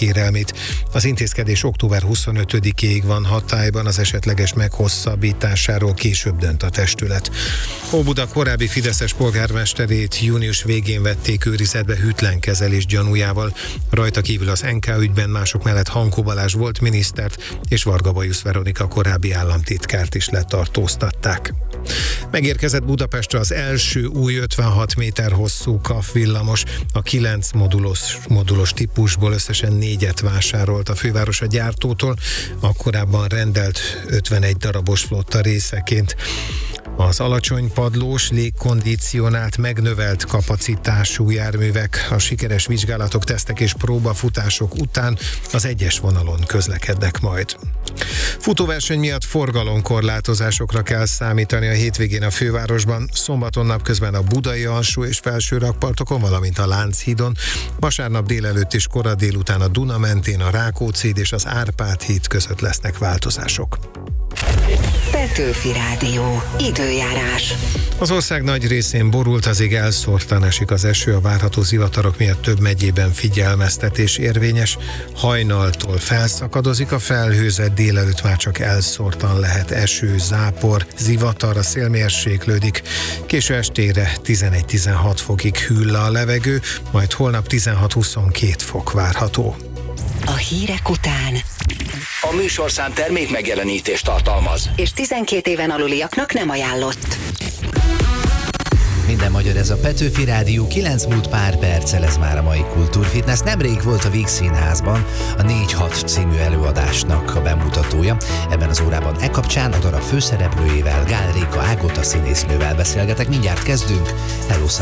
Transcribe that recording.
kérelmét. Az intézkedés október 25-ig van hatályban, az esetleges meghosszabbításáról később dönt a testület. Óbuda korábbi fideszes polgármesterét június végén vették őrizetbe hűtlen kezelés gyanújával. Rajta kívül az NK ügyben mások mellett Hankó Balázs volt minisztert és Varga Bajusz Veronika korábbi államtitkárt is letartóztatták. Megérkezett Budapestre az első új 56 méter hosszú KAF villamos. A 9 modulos típusból összesen 4-et vásárolt a főváros a gyártótól, a korábban rendelt 51 darabos flotta részeként. Az alacsony padlós, légkondicionált, megnövelt kapacitású járművek a sikeres vizsgálatok, tesztek és próbafutások után az egyes vonalon közlekednek majd. Futóverseny miatt forgalomkorlátozásokra kell számítani a hétvégén a fővárosban, szombaton napközben a budai alsó és felső rakpartokon, valamint a Lánchídon, vasárnap délelőtt és kora délután a Duna mentén, a Rákóczi híd és az Árpád híd között lesznek változások. Petőfi Rádió. Időjárás. Az ország nagy részén borult, az ég elszórtan esik az eső, a várható zivatarok miatt több megyében figyelmeztetés érvényes. Hajnaltól felszakadozik a felhőzet, délelőtt már csak elszórtan lehet eső, zápor, zivatar, a szél mérséklődik. Késő estére 11-16 fokig hűl le a levegő, majd holnap 16-22 fok várható. A hírek után A műsorszám termék megjelenítést tartalmaz, és 12 éven aluliaknak nem ajánlott. Minden magyar, ez a Petőfi Rádió, 9 múlt pár perccel, ez már a mai Kultúrfitness. Nemrég volt a Víg Színházban a 4-6 című előadásnak a bemutatója. Ebben az órában kapcsán a darab főszereplőjével, Gál Réka Ágota színésznővel beszélgetek. Mindjárt kezdünk. Hello,